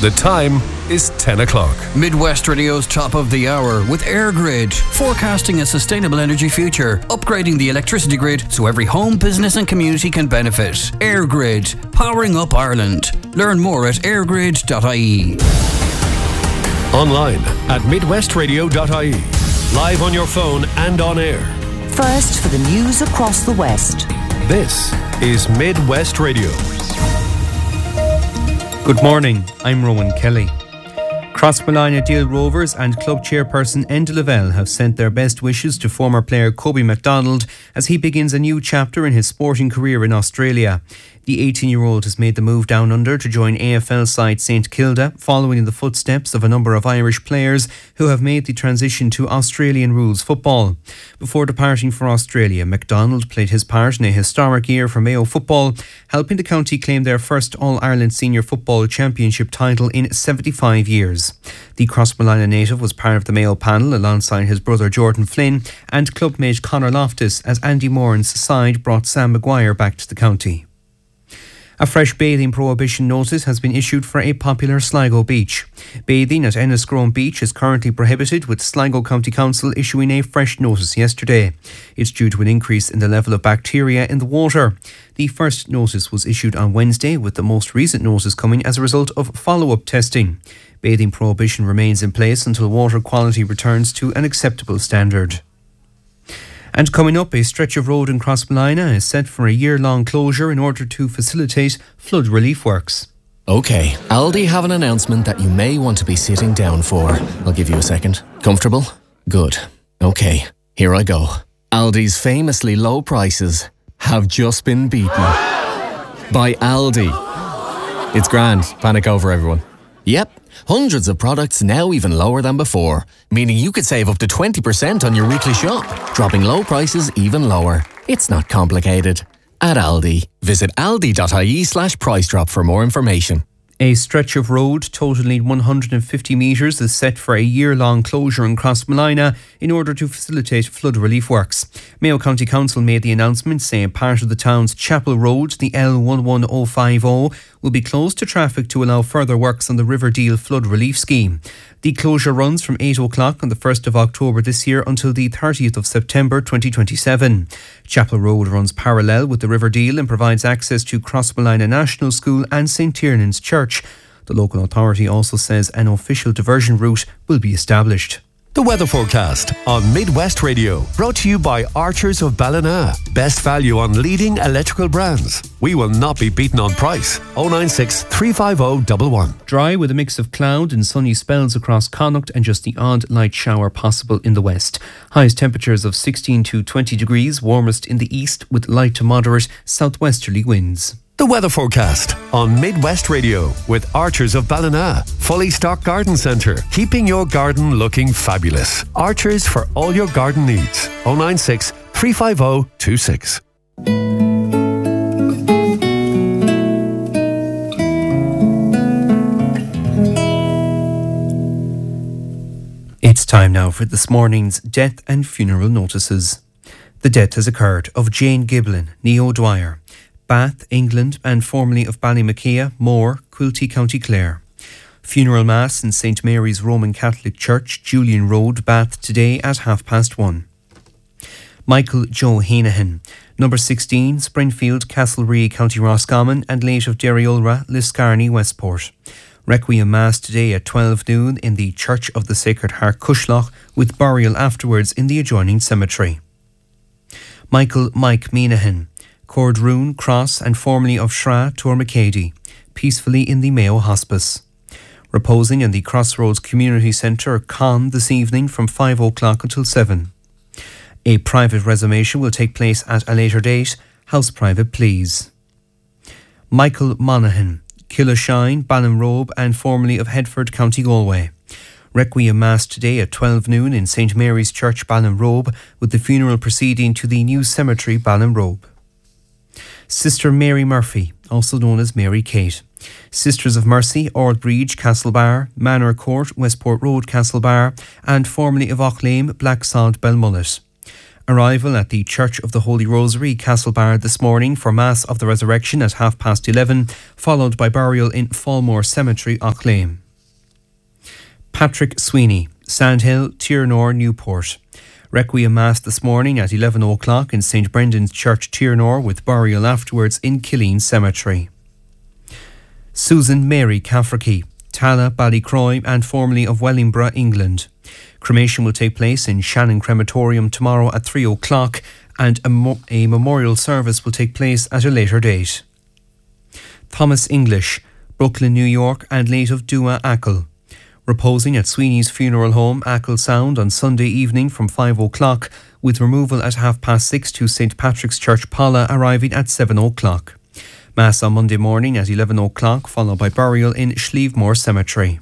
The time is 10 o'clock. Midwest Radio's top of the hour with EirGrid, forecasting a sustainable energy future, upgrading the electricity grid so every home, business and community can benefit. EirGrid, powering up Ireland. Learn more at eirgrid.ie. Online at midwestradio.ie. Live on your phone and on air. First for the news across the West. This is Midwest Radio. Good morning, I'm Rowan Kelly. Crossmolina Deal Rovers and club chairperson Enda Lavelle have sent their best wishes to former player Kobe MacDonald as he begins a new chapter in his sporting career in Australia. The 18-year-old has made the move down under to join AFL side St Kilda, following in the footsteps of a number of Irish players who have made the transition to Australian rules football. Before departing for Australia, MacDonald played his part in a historic year for Mayo football, helping the county claim their first All-Ireland Senior Football Championship title in 75 years. The Crossmolina native was part of the Mayo panel alongside his brother Jordan Flynn and clubmate Conor Loftus as Andy Moran's side brought Sam Maguire back to the county. A fresh bathing prohibition notice has been issued for a popular Sligo beach. Bathing at Enniscrone Beach is currently prohibited, with Sligo County Council issuing a fresh notice yesterday. It's due to an increase in the level of bacteria in the water. The first notice was issued on Wednesday, with the most recent notice coming as a result of follow-up testing. Bathing prohibition remains in place until water quality returns to an acceptable standard. And coming up, a stretch of road in Crossmolina is set for a year-long closure in order to facilitate flood relief works. OK, Aldi have an announcement that you may want to be sitting down for. I'll give you a second. Comfortable? Good. OK, here I go. Aldi's famously low prices have just been beaten by Aldi. It's grand. Panic over, everyone. Yep, hundreds of products now even lower than before, meaning you could save up to 20% on your weekly shop, dropping low prices even lower. It's not complicated. At Aldi, visit aldi.ie/price drop for more information. A stretch of road totalling 150 metres is set for a year-long closure in Crossmolina in order to facilitate flood relief works. Mayo County Council made the announcement saying part of the town's Chapel Road, the L11050, will be closed to traffic to allow further works on the Riverdale flood relief scheme. The closure runs from 8 o'clock on the 1st of October this year until the 30th of September 2027. Chapel Road runs parallel with the Riverdale and provides access to Crossmolina National School and St Tiernan's Church. The local authority also says an official diversion route will be established. The weather forecast on Midwest Radio, brought to you by Archers of Ballina. Best value on leading electrical brands. We will not be beaten on price. 096 350 111. Dry with a mix of cloud and sunny spells across Connacht and just the odd light shower possible in the west. Highest temperatures of 16 to 20 degrees, warmest in the east with light to moderate southwesterly winds. The weather forecast on Midwest Radio with Archers of Ballina. Fully stocked garden centre, keeping your garden looking fabulous. Archers for all your garden needs. 096 350 26. It's time now for this morning's death and funeral notices. The death has occurred of Jane Giblin, née O'Dwyer, Bath, England, and formerly of Ballymackea, Moore, Quilty, County Clare. Funeral Mass in St Mary's Roman Catholic Church, Julian Road, Bath, today at 1:30. Michael Joe Hanahan, number 16, Springfield, Castlerea, County Roscommon, and late of Derryulra, Liscarney, Westport. Requiem Mass today at 12 noon in the Church of the Sacred Heart, Cushloch, with burial afterwards in the adjoining cemetery. Michael Mike Meanahan, Cordroon, Cross, and formerly of Shra, Tourmacady, peacefully in the Mayo Hospice. Reposing in the Crossroads Community Centre, Con, this evening from 5 o'clock until 7. A private resummation will take place at a later date. House private, please. Michael Monaghan, Killashine, Ballinrobe, and formerly of Headford, County Galway. Requiem Mass today at 12 noon in St Mary's Church, Ballinrobe, with the funeral proceeding to the new cemetery, Ballinrobe. Sister Mary Murphy, also known as Mary Kate. Sisters of Mercy, Ordbridge, Castlebar, Manor Court, Westport Road, Castlebar, and formerly of Auchlame, Blacksod, Belmullet. Arrival at the Church of the Holy Rosary, Castlebar this morning for Mass of the Resurrection at 11:30, followed by burial in Fallmore Cemetery, Auchlame. Patrick Sweeney, Sandhill, Tiernor, Newport. Requiem Mass this morning at 11 o'clock in St Brendan's Church, Tiernor, with burial afterwards in Killeen Cemetery. Susan Mary Cafferkey, Tala, Ballycroy and formerly of Wellingborough, England. Cremation will take place in Shannon Crematorium tomorrow at 3 o'clock and a memorial service will take place at a later date. Thomas English, Brooklyn, New York and late of Dua Ackle. Reposing at Sweeney's Funeral Home, Ackle Sound, on Sunday evening from 5 o'clock, with removal at 6:30 to St Patrick's Church, Pala, arriving at 7 o'clock. Mass on Monday morning at 11 o'clock, followed by burial in Schlievemore Cemetery.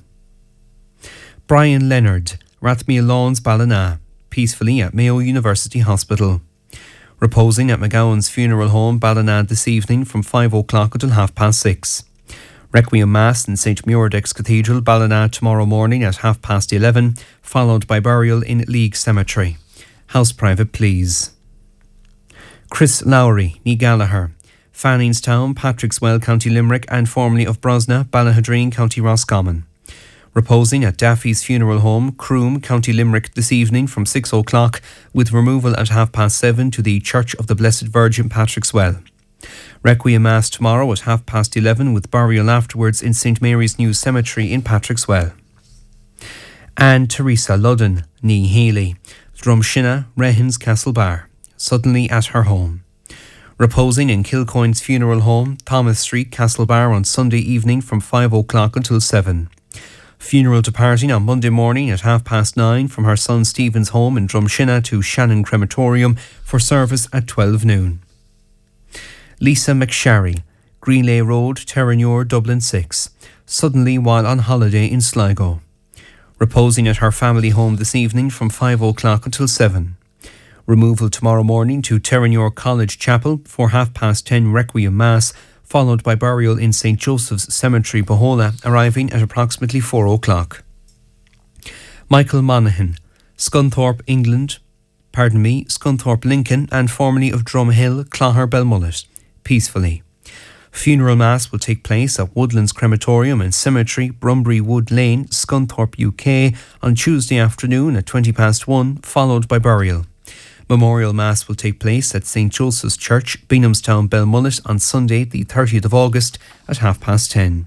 Brian Leonard, Rathmere Lawns, Ballina, peacefully at Mayo University Hospital. Reposing at McGowan's Funeral Home, Ballina, this evening from 5 o'clock until 6:30. Requiem Mass in St Muirdex Cathedral, Ballina, tomorrow morning at 11:30, followed by burial in League Cemetery. House private, please. Chris Lowry, Ní Gallagher, Fanningstown, Patrickswell, County Limerick and formerly of Brosna, Ballahadreen, County Roscommon. Reposing at Daffy's Funeral Home, Croom, County Limerick this evening from 6 o'clock, with removal at 7:30 to the Church of the Blessed Virgin, Patrickswell. Requiem Mass tomorrow at 11:30 with burial afterwards in St Mary's New Cemetery in Patrickswell. And Teresa Ludden, Ní Healy, Drumshinna, Rehens, Castlebar, suddenly at her home. Reposing in Kilcoyne's Funeral Home, Thomas Street, Castlebar, on Sunday evening from 5 o'clock until 7. Funeral departing on Monday morning at 9:30 from her son Stephen's home in Drumshinna to Shannon Crematorium for service at 12 noon. Lisa McSharry, Greenlay Road, Terranure, Dublin 6, suddenly while on holiday in Sligo. Reposing at her family home this evening from 5 o'clock until 7. Removal tomorrow morning to Terranure College Chapel for 10:30 Requiem Mass, followed by burial in St Joseph's Cemetery, Bohola, arriving at approximately 4 o'clock. Michael Monaghan, Scunthorpe, Scunthorpe, Lincoln and formerly of Drumhill, Clogher, Belmullet, peacefully. Funeral Mass will take place at Woodlands Crematorium and Cemetery, Brumbury Wood Lane, Scunthorpe, UK, on Tuesday afternoon at 1:20, followed by burial. Memorial Mass will take place at St Joseph's Church, Binghamstown, Belmullet, on Sunday the 30th of August at 10:30.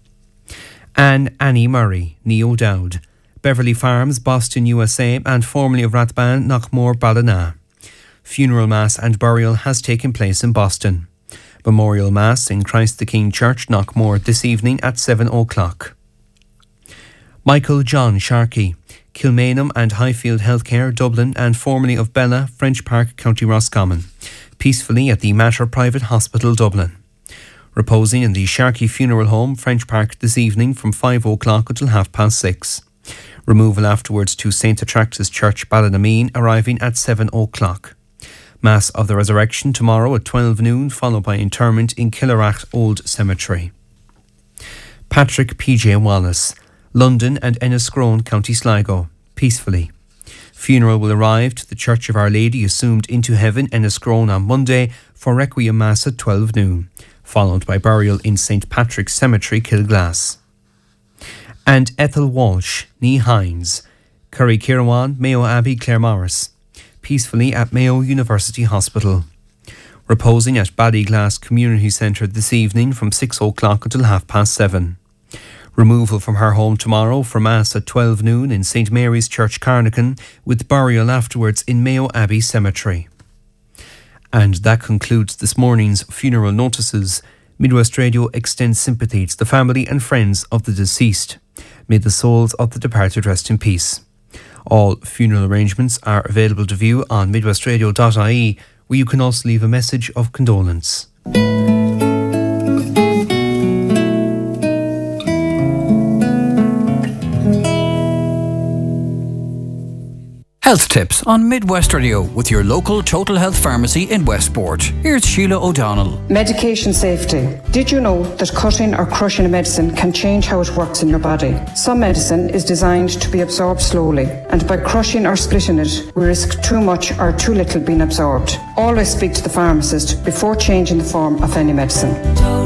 And Annie Murray, Ní O'Dowd, Beverly Farms, Boston, USA, and formerly of Rathban, Knockmore, Ballina. Funeral Mass and burial has taken place in Boston. Memorial Mass in Christ the King Church, Knockmore, this evening at 7 o'clock. Michael John Sharkey, Kilmainham and Highfield Healthcare, Dublin, and formerly of Bella, French Park, County Roscommon, peacefully at the Mater Private Hospital, Dublin. Reposing in the Sharkey Funeral Home, French Park, this evening from 5 o'clock until 6:30. Removal afterwards to St Attractus Church, Ballinamean, arriving at 7 o'clock. Mass of the Resurrection tomorrow at 12 noon, followed by interment in Killeracht Old Cemetery. Patrick P.J. Wallace, London and Enniscrone, County Sligo, peacefully. Funeral will arrive to the Church of Our Lady Assumed into Heaven, Enniscrone, on Monday for Requiem Mass at 12 noon, followed by burial in St Patrick's Cemetery, Kilglass. And Ethel Walsh, Ní Hines, Curry Kirwan, Mayo Abbey, Claremorris, peacefully at Mayo University Hospital. Reposing at Ballyglass Community Centre this evening from 6 o'clock until 7:30. Removal from her home tomorrow for Mass at 12 noon in St Mary's Church, Carnacan, with burial afterwards in Mayo Abbey Cemetery. And that concludes this morning's funeral notices. Midwest Radio extends sympathy to the family and friends of the deceased. May the souls of the departed rest in peace. All funeral arrangements are available to view on midwestradio.ie, where you can also leave a message of condolence. Health tips on Midwest Radio with your local Total Health Pharmacy in Westport. Here's Sheila O'Donnell. Medication safety. Did you know that cutting or crushing a medicine can change how it works in your body? Some medicine is designed to be absorbed slowly, and by crushing or splitting it, we risk too much or too little being absorbed. Always speak to the pharmacist before changing the form of any medicine.